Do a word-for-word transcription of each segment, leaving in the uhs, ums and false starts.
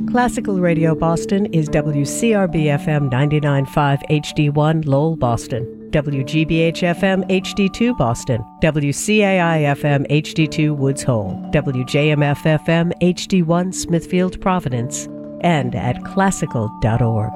Classical Radio Boston is W C R B F M ninety-nine point five H D one Lowell, Boston, W G B H F M H D two Boston, W C A I F M H D two Woods Hole, W J M F F M H D one Smithfield, Providence, and at classical dot org.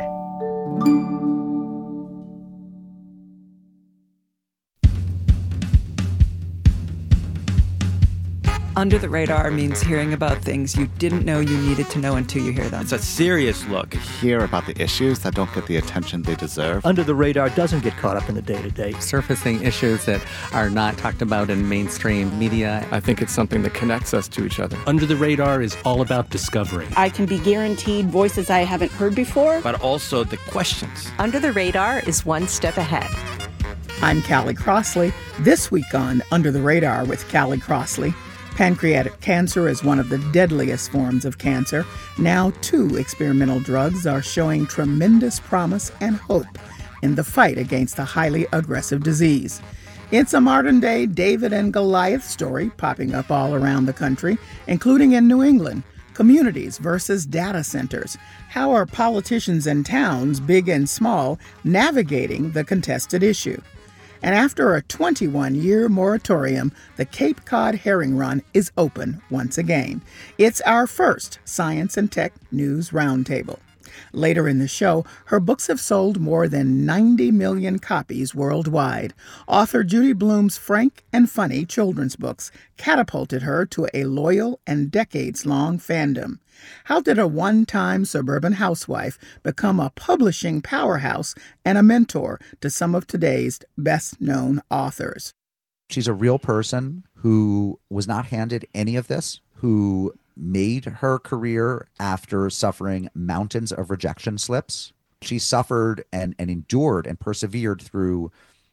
Under the Radar means hearing about things you didn't know you needed to know until you hear them. It's a serious look. Hear about the issues that don't get the attention they deserve. Under the Radar doesn't get caught up in the day-to-day. Surfacing issues that are not talked about in mainstream media. I think it's something that connects us to each other. Under the Radar is all about discovery. I can be guaranteed voices I haven't heard before. But also the questions. Under the Radar is one step ahead. I'm Callie Crossley. This week on Under the Radar with Callie Crossley, pancreatic cancer is one of the deadliest forms of cancer. Now, two experimental drugs are showing tremendous promise and hope in the fight against the highly aggressive disease. It's a modern-day David and Goliath story popping up all around the country, including in New England. Communities versus data centers. How are politicians in towns, big and small, navigating the contested issue? And after a twenty-one-year moratorium, the Cape Cod Herring Run is open once again. It's our first Science and Tech News Roundtable. Later in the show, her books have sold more than ninety million copies worldwide. Author Judy Blume's frank and funny children's books catapulted her to a loyal and decades-long fandom. How did a one-time suburban housewife become a publishing powerhouse and a mentor to some of today's best-known authors? She's a real person who was not handed any of this, who made her career after suffering mountains of rejection slips. She suffered and, and endured and persevered through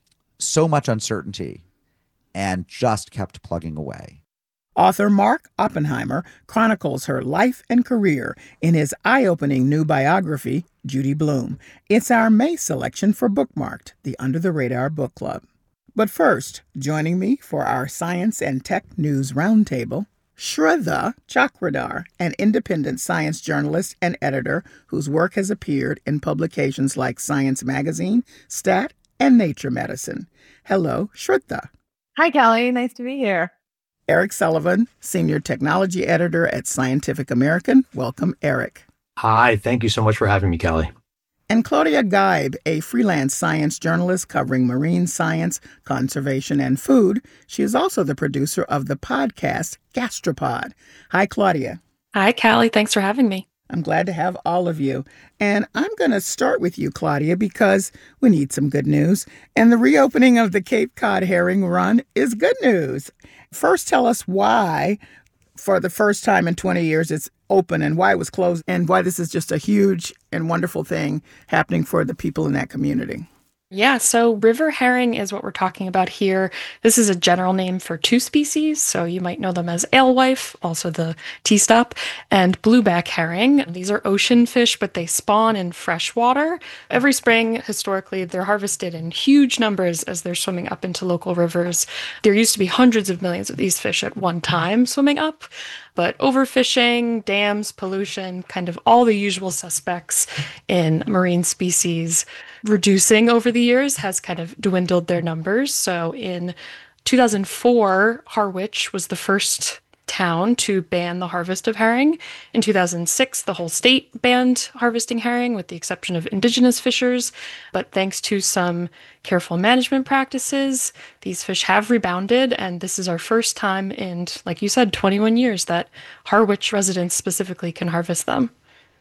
so much uncertainty and just kept plugging away. Author Mark Oppenheimer chronicles her life and career in his eye-opening new biography, Judy Blume. It's our May selection for Bookmarked, the Under the Radar Book Club. But first, joining me for our Science and Tech News Roundtable, Shraddha Chakradhar, an independent science journalist and editor whose work has appeared in publications like Science Magazine, Stat, and Nature Medicine. Hello, Shraddha. Hi, Callie. Nice to be here. Eric Sullivan, senior technology editor at Scientific American. Welcome, Eric. Hi. Thank you so much for having me, Callie. And Claudia Geib, a freelance science journalist covering marine science, conservation, and food. She is also the producer of the podcast Gastropod. Hi, Claudia. Hi, Callie. Thanks for having me. I'm glad to have all of you. And I'm going to start with you, Claudia, because we need some good news. And the reopening of the Cape Cod Herring Run is good news. First, tell us why, for the first time in twenty years, it's open and why it was closed and why this is just a huge and wonderful thing happening for the people in that community. Yeah, so river herring is what we're talking about here. This is a general name for two species, so you might know them as alewife, also the T-stop, and blueback herring. These are ocean fish, but they spawn in fresh water. Every spring, historically, they're harvested in huge numbers as they're swimming up into local rivers. There used to be hundreds of millions of these fish at one time swimming up. But overfishing, dams, pollution, kind of all the usual suspects in marine species reducing over the years has kind of dwindled their numbers. So in two thousand four, Harwich was the first town to ban the harvest of herring. In two thousand six, the whole state banned harvesting herring with the exception of indigenous fishers. But thanks to some careful management practices, these fish have rebounded. And this is our first time in, like you said, twenty-one years that Harwich residents specifically can harvest them.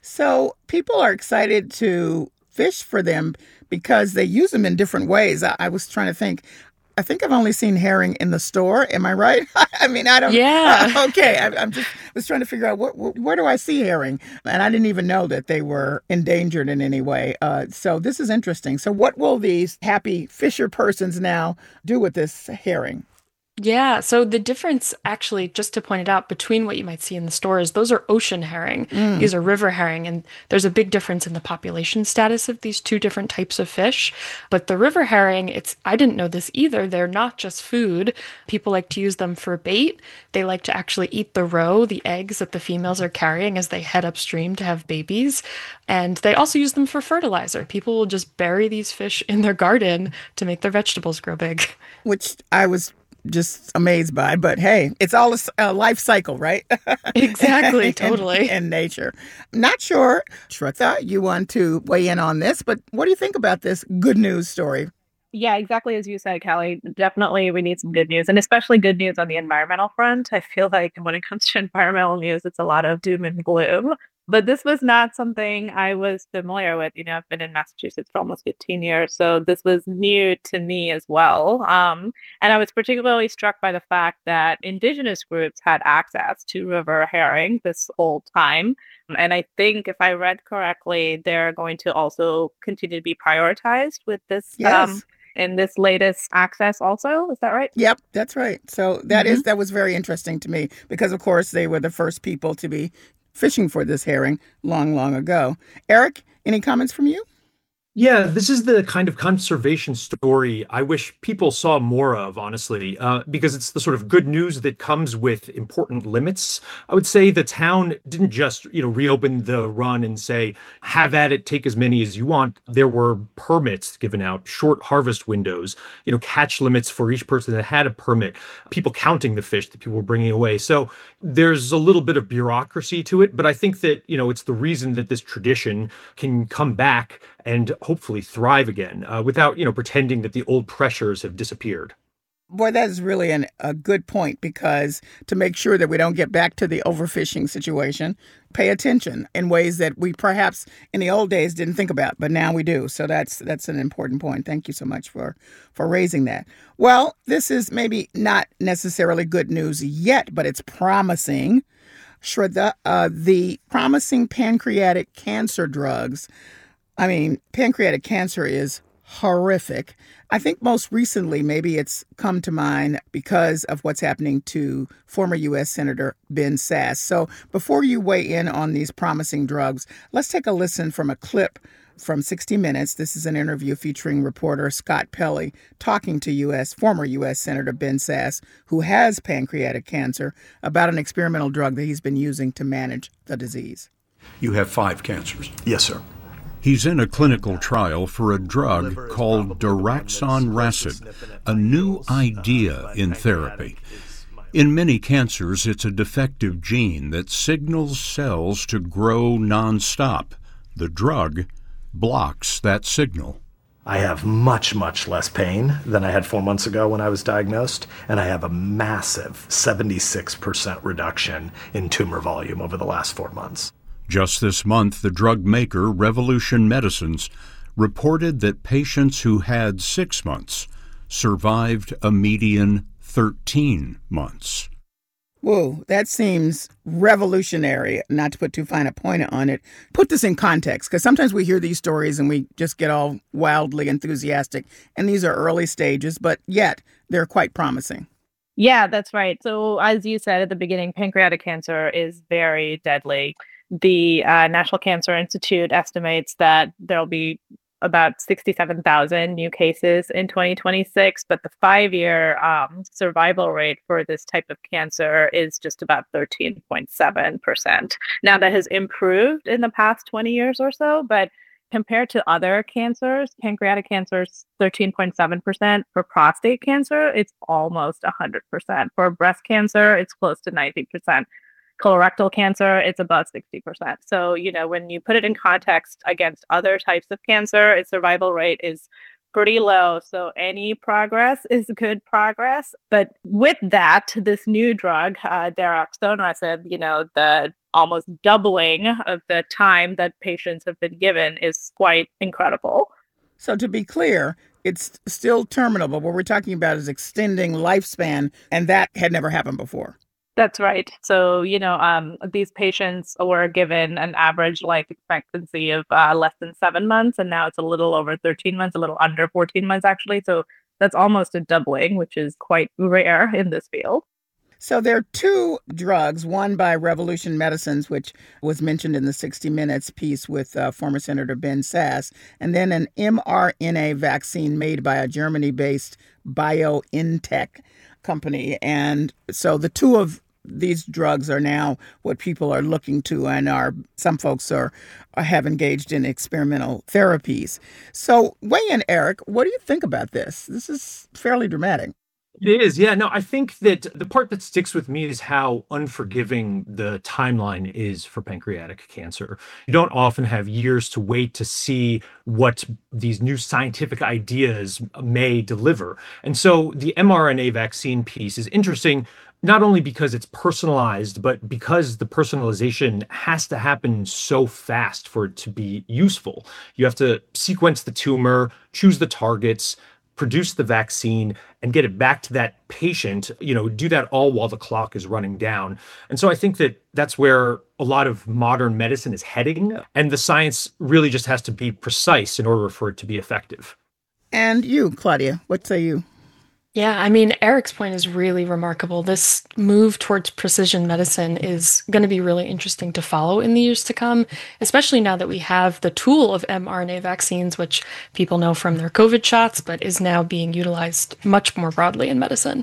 So people are excited to fish for them because they use them in different ways. I, I was trying to think. I think I've only seen herring in the store. Am I right? I mean, I don't. Yeah. Uh, okay. I, I'm just was trying to figure out what, where, where do I see herring, and I didn't even know that they were endangered in any way. Uh, so this is interesting. So what will these happy fisher persons now do with this herring? Yeah, so the difference, actually, just to point it out, between what you might see in the stores, those are ocean herring. Mm. These are river herring, and there's a big difference in the population status of these two different types of fish. But the river herring, it's I didn't know this either. They're not just food. People like to use them for bait. They like to actually eat the roe, the eggs that the females are carrying as they head upstream to have babies. And they also use them for fertilizer. People will just bury these fish in their garden to make their vegetables grow big. Which I was just amazed by, but hey, it's all a, a life cycle, right? Exactly, in, totally. In nature. Not sure, Shraddha, you want to weigh in on this, but what do you think about this good news story? Yeah, exactly as you said, Callie. Definitely we need some good news, and especially good news on the environmental front. I feel like when it comes to environmental news, it's a lot of doom and gloom. But this was not something I was familiar with. You know, I've been in Massachusetts for almost fifteen years, so this was new to me as well. Um, and I was particularly struck by the fact that indigenous groups had access to river herring this whole time. And I think, if I read correctly, they're going to also continue to be prioritized with this Yes. um, in this latest access also. Is that right? Yep, that's right. So that Mhm. is that was very interesting to me because, of course, they were the first people to be fishing for this herring long, long ago. Eric, any comments from you? Yeah, this is the kind of conservation story I wish people saw more of, honestly, uh, because it's the sort of good news that comes with important limits. I would say the town didn't just, you know, reopen the run and say, have at it, take as many as you want. There were permits given out, short harvest windows, you know, catch limits for each person that had a permit, people counting the fish that people were bringing away. So there's a little bit of bureaucracy to it, but I think that, you know, it's the reason that this tradition can come back and hopefully thrive again uh, without, you know, pretending that the old pressures have disappeared. Boy, that is really an, a good point, because to make sure that we don't get back to the overfishing situation, pay attention in ways that we perhaps in the old days didn't think about, but now we do. So that's that's an important point. Thank you so much for, for raising that. Well, this is maybe not necessarily good news yet, but it's promising. Shraddha, uh, the promising pancreatic cancer drugs. I mean, pancreatic cancer is horrific. I think most recently, maybe it's come to mind because of what's happening to former U S Senator Ben Sasse. So before you weigh in on these promising drugs, let's take a listen from a clip from sixty minutes. This is an interview featuring reporter Scott Pelley talking to U S former U S Senator Ben Sasse, who has pancreatic cancer, about an experimental drug that he's been using to manage the disease. You have five cancers. Yes, sir. He's in a clinical trial for a drug called daraxonrasib, a new idea in therapy. In many cancers, it's a defective gene that signals cells to grow nonstop. The drug blocks that signal. I have much, much less pain than I had four months ago when I was diagnosed, and I have a massive seventy-six percent reduction in tumor volume over the last four months. Just this month, the drug maker Revolution Medicines reported that patients who had six months survived a median thirteen months. Whoa, that seems revolutionary, not to put too fine a point on it. Put this in context, because sometimes we hear these stories and we just get all wildly enthusiastic, and these are early stages, but yet they're quite promising. Yeah, that's right. So as you said at the beginning, pancreatic cancer is very deadly. The uh, National Cancer Institute estimates that there'll be about sixty-seven thousand new cases in twenty twenty-six, but the five-year um, survival rate for this type of cancer is just about thirteen point seven percent. Now, that has improved in the past twenty years or so, but compared to other cancers, pancreatic cancer is thirteen point seven percent. For prostate cancer, it's almost one hundred percent. For breast cancer, it's close to ninety percent. Colorectal cancer, it's above sixty percent. So, you know, when you put it in context against other types of cancer, its survival rate is pretty low. So any progress is good progress. But with that, this new drug, uh, daraxonrasib, you know, the almost doubling of the time that patients have been given is quite incredible. So to be clear, it's still terminal, but what we're talking about is extending lifespan, and that had never happened before. That's right. So, you know, um, these patients were given an average life expectancy of uh, less than seven months, and now it's a little over thirteen months, a little under fourteen months, actually. So That's almost a doubling, which is quite rare in this field. So there are two drugs, one by Revolution Medicines, which was mentioned in the sixty minutes piece with uh, former Senator Ben Sasse, and then an mRNA vaccine made by a Germany-based BioNTech company. And so the two of these drugs are now what people are looking to, and are some folks are, are have engaged in experimental therapies. So weigh in, Eric. What do you think about this? This is fairly dramatic. It is, yeah. No, I think that the part that sticks with me is how unforgiving the timeline is for pancreatic cancer. You don't often have years to wait to see what these new scientific ideas may deliver. And so the mRNA vaccine piece is interesting, not only because it's personalized, but because the personalization has to happen so fast for it to be useful. You have to sequence the tumor, choose the targets, produce the vaccine, and get it back to that patient, you know, do that all while the clock is running down. And so I think that that's where a lot of modern medicine is heading. And the science really just has to be precise in order for it to be effective. And you, Claudia, what say you? Yeah, I mean, Eric's point is really remarkable. This move towards precision medicine is going to be really interesting to follow in the years to come, especially now that we have the tool of mRNA vaccines, which people know from their COVID shots, but is now being utilized much more broadly in medicine.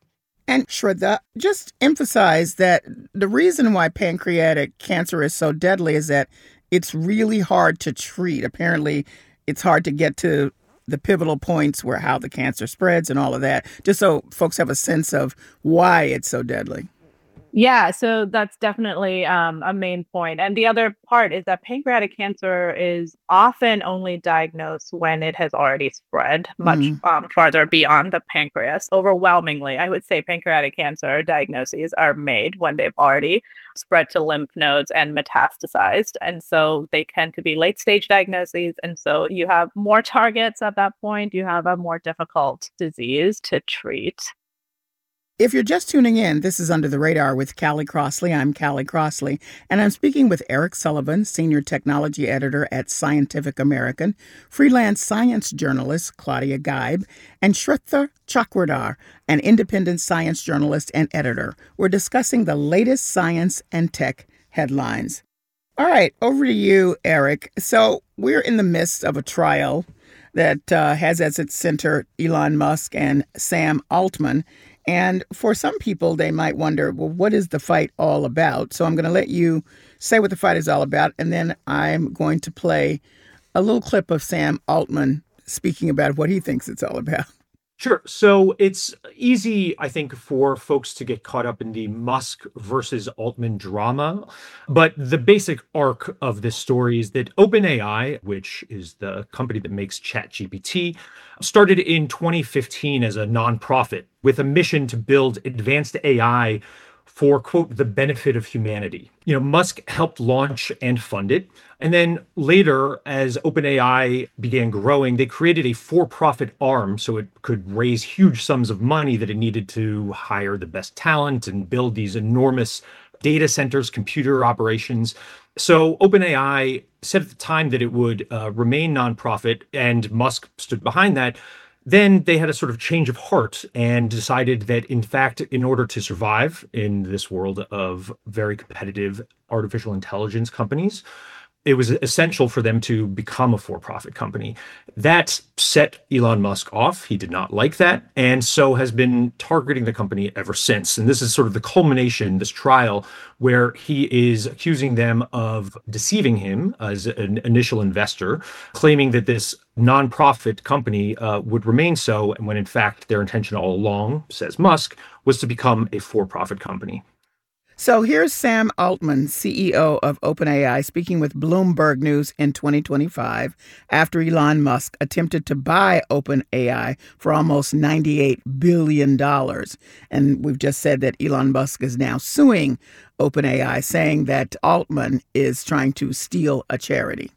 And Shraddha, just emphasize that the reason why pancreatic cancer is so deadly is that it's really hard to treat. Apparently, it's hard to get to the pivotal points where how the cancer spreads and all of that, just so folks have a sense of why it's so deadly. Yeah, so that's definitely um, a main point. And the other part is that pancreatic cancer is often only diagnosed when it has already spread much mm. um, farther beyond the pancreas. Overwhelmingly, I would say pancreatic cancer diagnoses are made when they've already spread to lymph nodes and metastasized. And so they tend to be late stage diagnoses. And so you have more targets at that point. You have a more difficult disease to treat. If you're just tuning in, this is Under the Radar with Callie Crossley. I'm Callie Crossley, and I'm speaking with Eric Sullivan, Senior Technology Editor at Scientific American, freelance science journalist Claudia Geib, and Shraddha Chakwardar, an independent science journalist and editor. We're discussing the latest science and tech headlines. All right, over to you, Eric. So we're in the midst of a trial that uh, has as its center Elon Musk and Sam Altman. And for some people, they might wonder, well, what is the fight all about? So I'm going to let you say what the fight is all about, and then I'm going to play a little clip of Sam Altman speaking about what he thinks it's all about. Sure. So it's easy, I think, for folks to get caught up in the Musk versus Altman drama. But the basic arc of this story is that OpenAI, which is the company that makes ChatGPT, started in twenty fifteen as a nonprofit with a mission to build advanced A I for, quote, the benefit of humanity. You know, Musk helped launch and fund it. And then later, as OpenAI began growing, they created a for-profit arm so it could raise huge sums of money that it needed to hire the best talent and build these enormous data centers, computer operations. So OpenAI said at the time that it would uh, remain nonprofit, and Musk stood behind that. Then they had a sort of change of heart and decided that, in fact, in order to survive in this world of very competitive artificial intelligence companies, it was essential for them to become a for-profit company. That set Elon Musk off. He did not like that, and so has been targeting the company ever since. And this is sort of the culmination, this trial, where he is accusing them of deceiving him as an initial investor, claiming that this nonprofit company uh, would remain so, when in fact their intention all along, says Musk, was to become a for-profit company. So here's Sam Altman, C E O of OpenAI, speaking with Bloomberg News in twenty twenty-five after Elon Musk attempted to buy OpenAI for almost ninety-eight billion dollars. And we've just said that Elon Musk is now suing OpenAI, saying that Altman is trying to steal a charity.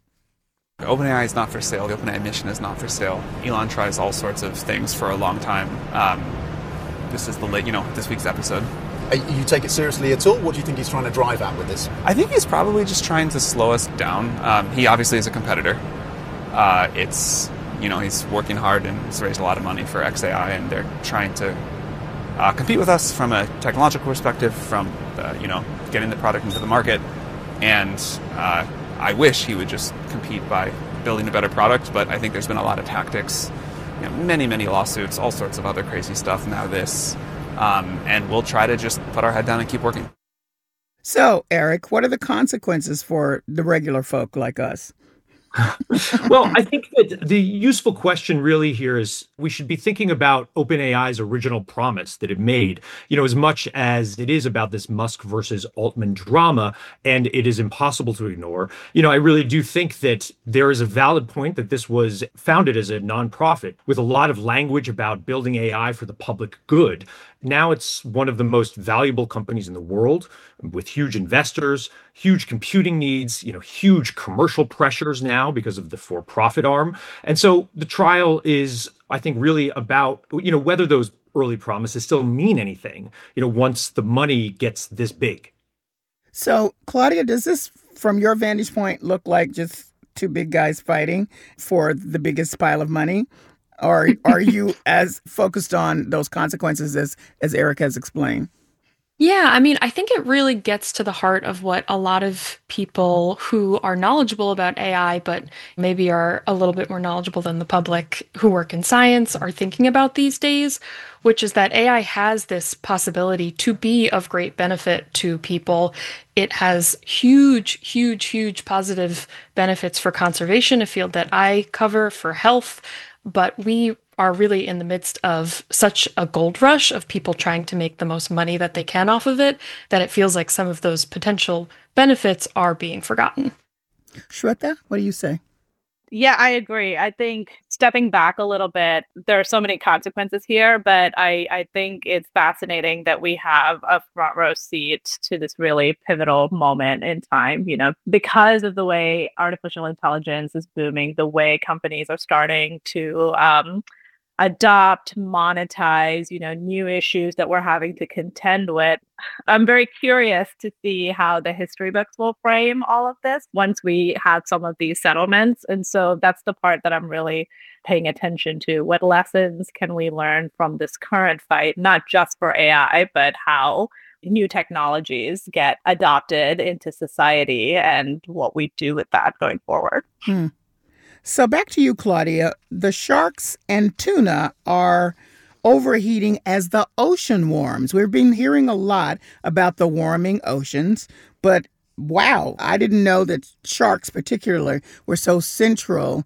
OpenAI is not for sale. The OpenAI mission is not for sale. Elon tries all sorts of things for a long time. Um, this is the late, you know, this week's episode. You take it seriously at all? What do you think he's trying to drive at with this? I think he's probably just trying to slow us down. Um, he obviously is a competitor. Uh, it's you know, he's working hard and he's raised a lot of money for X A I, and they're trying to uh, compete with us from a technological perspective, from the, you know, getting the product into the market. And uh, I wish he would just compete by building a better product, but I think there's been a lot of tactics, you know, many, many lawsuits, all sorts of other crazy stuff, now this. Um, and we'll try to just put our head down and keep working. So, Eric, what are the consequences for the regular folk like us? Well, I think that the useful question really here is we should be thinking about OpenAI's original promise that it made, you know, as much as it is about this Musk versus Altman drama, and it is impossible to ignore. You know, I really do think that there is a valid point that this was founded as a nonprofit with a lot of language about building A I for the public good. Now it's one of the most valuable companies in the world with huge investors, huge computing needs, you know, huge commercial pressures now because of the for-profit arm. And so the trial is, I think, really about, you know, whether those early promises still mean anything, you know, once the money gets this big. So, Claudia, does this, from your vantage point, look like just two big guys fighting for the biggest pile of money? Or are you as focused on those consequences as, as Eric has explained? Yeah, I mean, I think it really gets to the heart of what a lot of people who are knowledgeable about A I, but maybe are a little bit more knowledgeable than the public who work in science are thinking about these days, which is that A I has this possibility to be of great benefit to people. It has huge, huge, huge positive benefits for conservation, a field that I cover, for health. But we are really in the midst of such a gold rush of people trying to make the most money that they can off of it, that it feels like some of those potential benefits are being forgotten. Shweta, what do you say? Yeah, I agree. I think stepping back a little bit, there are so many consequences here, but I, I think it's fascinating that we have a front row seat to this really pivotal moment in time, you know, because of the way artificial intelligence is booming, the way companies are starting to um, adopt, monetize, you know, new issues that we're having to contend with. I'm very curious to see how the history books will frame all of this once we have some of these settlements. And so that's the part that I'm really paying attention to. What lessons can we learn from this current fight, not just for A I, but how new technologies get adopted into society and what we do with that going forward. Hmm. So back to you, Claudia. The sharks and tuna are overheating as the ocean warms. We've been hearing a lot about the warming oceans, but wow, I didn't know that sharks particularly were so central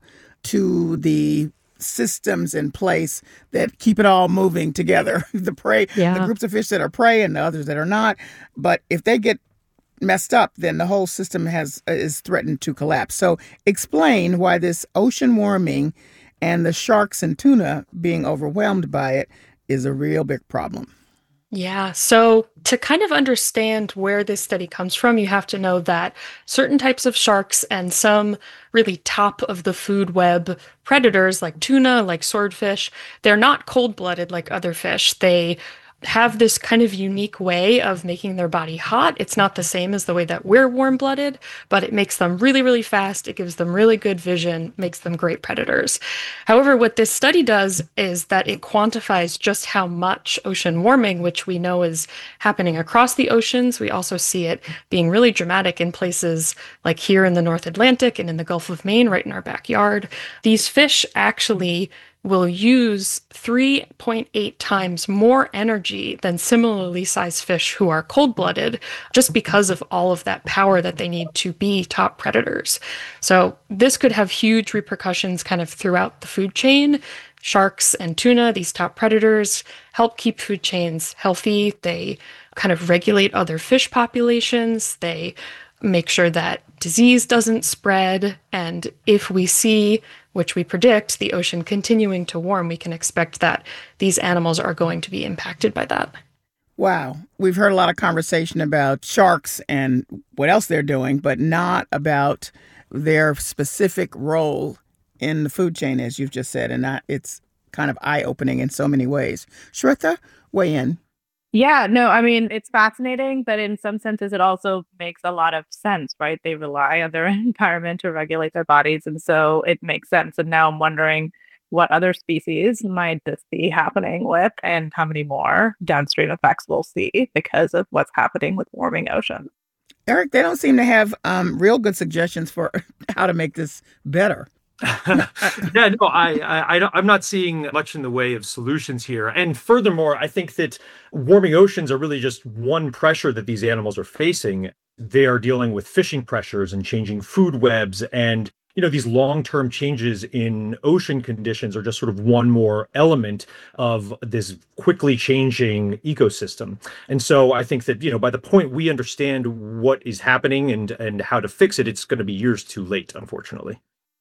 to the systems in place that keep it all moving together. The prey, yeah. the groups of fish that are prey and the others that are not. But if they get messed up, then the whole system has is threatened to collapse. So explain why this ocean warming and the sharks and tuna being overwhelmed by it is a real big problem. Yeah, so to kind of understand where this study comes from, you have to know that certain types of sharks and some really top of the food web predators like tuna, like swordfish, they're not cold-blooded like other fish. They have this kind of unique way of making their body hot. It's not the same as the way that we're warm-blooded, but it makes them really, really fast. It gives them really good vision, makes them great predators. However, what this study does is that it quantifies just how much ocean warming, which we know is happening across the oceans. We also see it being really dramatic in places like here in the North Atlantic and in the Gulf of Maine, right in our backyard. These fish actually will use three point eight times more energy than similarly sized fish who are cold-blooded, just because of all of that power that they need to be top predators. So this could have huge repercussions kind of throughout the food chain. Sharks and tuna, these top predators, help keep food chains healthy. They kind of regulate other fish populations. They make sure that disease doesn't spread. And if we see, which we predict, the ocean continuing to warm, we can expect that these animals are going to be impacted by that. Wow. We've heard a lot of conversation about sharks and what else they're doing, but not about their specific role in the food chain, as you've just said. And that, it's kind of eye-opening in so many ways. Shweta, weigh in. Yeah, no, I mean, it's fascinating, but in some senses, it also makes a lot of sense, right? They rely on their environment to regulate their bodies. And so it makes sense. And now I'm wondering, what other species might this be happening with and how many more downstream effects we'll see because of what's happening with warming oceans. Eric, they don't seem to have um, real good suggestions for how to make this better. yeah, no, I, I, I don't, I'm not seeing much in the way of solutions here. And furthermore, I think that warming oceans are really just one pressure that these animals are facing. They are dealing with fishing pressures and changing food webs, and you know, these long-term changes in ocean conditions are just sort of one more element of this quickly changing ecosystem. And so I think that, you know, by the point we understand what is happening and and how to fix it, it's going to be years too late, unfortunately.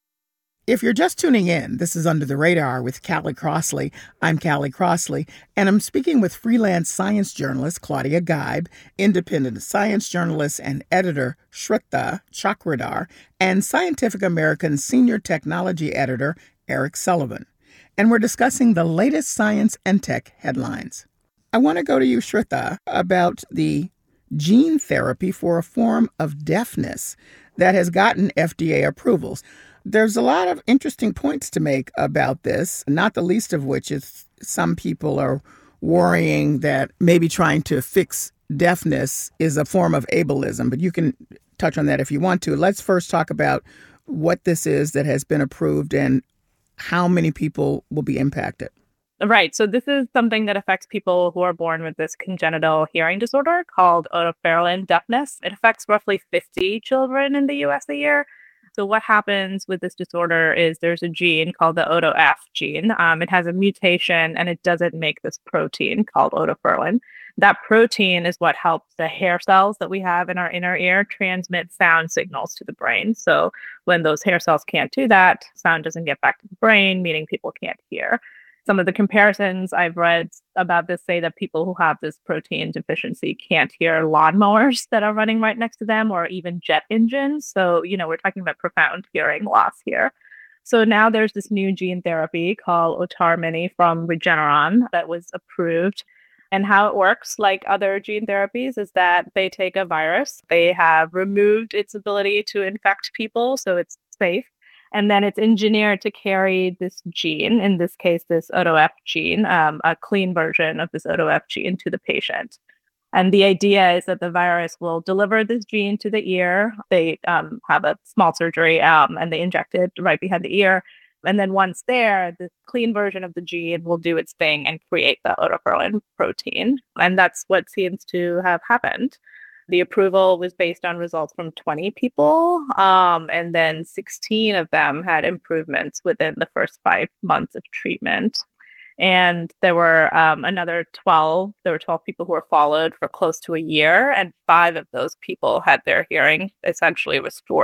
If you're just tuning in, this is Under the Radar with Callie Crossley. I'm Callie Crossley, and I'm speaking with freelance science journalist Claudia Geib, independent science journalist and editor Shraddha Chakradhar, and Scientific American senior technology editor Eric Sullivan. And we're discussing the latest science and tech headlines. I want to go to you, Shraddha, about the gene therapy for a form of deafness that has gotten F D A approvals. There's a lot of interesting points to make about this, not the least of which is some people are worrying that maybe trying to fix deafness is a form of ableism, but you can touch on that if you want to. Let's first talk about what this is that has been approved and how many people will be impacted. Right. So this is something that affects people who are born with this congenital hearing disorder called otopharyngeal deafness. It affects roughly fifty children in the U S a year. So what happens with this disorder is there's a gene called the O T O F gene. Um, it has a mutation and it doesn't make this protein called otoferlin. That protein is what helps the hair cells that we have in our inner ear transmit sound signals to the brain. So when those hair cells can't do that, sound doesn't get back to the brain, meaning people can't hear. Some of the comparisons I've read about this say that people who have this protein deficiency can't hear lawnmowers that are running right next to them or even jet engines. So, you know, we're talking about profound hearing loss here. So now there's this new gene therapy called Otarmeni from Regeneron that was approved. And how it works, like other gene therapies, is that they take a virus, they have removed its ability to infect people, so it's safe. And then it's engineered to carry this gene, in this case, this O T O F gene, um, a clean version of this O T O F gene to the patient. And the idea is that the virus will deliver this gene to the ear. They um, have a small surgery um, and they inject it right behind the ear. And then once there, the clean version of the gene will do its thing and create the otoferlin protein. And that's what seems to have happened. The approval was based on results from twenty people, um, and then sixteen of them had improvements within the first five months of treatment. And there were um, another twelve, there were twelve people who were followed for close to a year, and five of those people had their hearing essentially restored